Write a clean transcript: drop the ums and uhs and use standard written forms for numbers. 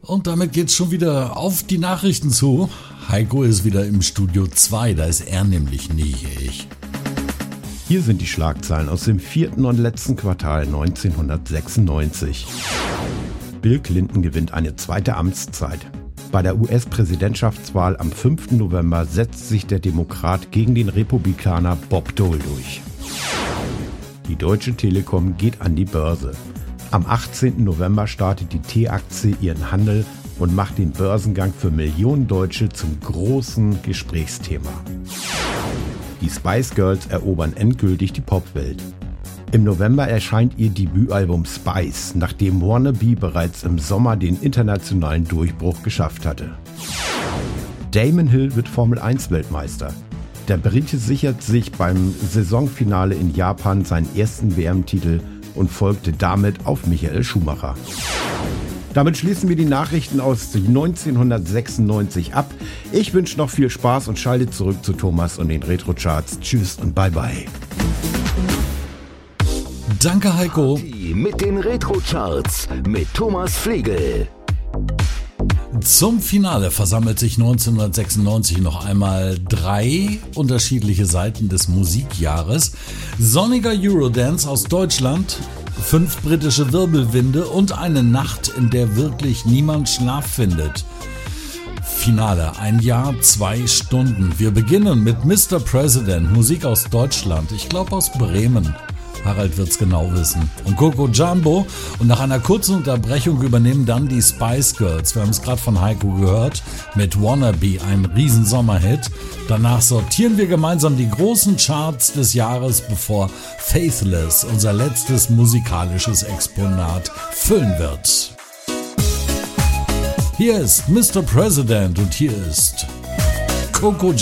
Und damit geht's schon wieder auf die Nachrichten zu. Heiko ist wieder im Studio 2, da ist er nämlich nie ich. Hier sind die Schlagzeilen aus dem 4. und letzten Quartal 1996. Bill Clinton gewinnt eine zweite Amtszeit. Bei der US-Präsidentschaftswahl am 5. November setzt sich der Demokrat gegen den Republikaner Bob Dole durch. Die Deutsche Telekom geht an die Börse. Am 18. November startet die T-Aktie ihren Handel und macht den Börsengang für Millionen Deutsche zum großen Gesprächsthema. Die Spice Girls erobern endgültig die Popwelt. Im November erscheint ihr Debütalbum Spice, nachdem Wannabe bereits im Sommer den internationalen Durchbruch geschafft hatte. Damon Hill wird Formel-1-Weltmeister. Der Brite sichert sich beim Saisonfinale in Japan seinen ersten WM-Titel und folgte damit auf Michael Schumacher. Damit schließen wir die Nachrichten aus 1996 ab. Ich wünsche noch viel Spaß und schalte zurück zu Thomas und den Retro-Charts. Tschüss und bye-bye. Danke, Heiko. Mit den Retro-Charts mit Thomas Flegel. Zum Finale versammelt sich 1996 noch einmal 3 unterschiedliche Seiten des Musikjahres. Sonniger Eurodance aus Deutschland, 5 britische Wirbelwinde und eine Nacht, in der wirklich niemand Schlaf findet. Finale, 1 Jahr, 2 Stunden. Wir beginnen mit Mr. President, Musik aus Deutschland, ich glaube aus Bremen. Harald wird's genau wissen. Und Coco Jumbo. Und nach einer kurzen Unterbrechung übernehmen dann die Spice Girls. Wir haben es gerade von Heiko gehört. Mit Wannabe, ein Riesensommerhit. Danach sortieren wir gemeinsam die großen Charts des Jahres, bevor Faithless, unser letztes musikalisches Exponat, füllen wird. Hier ist Mr. President und hier ist Coco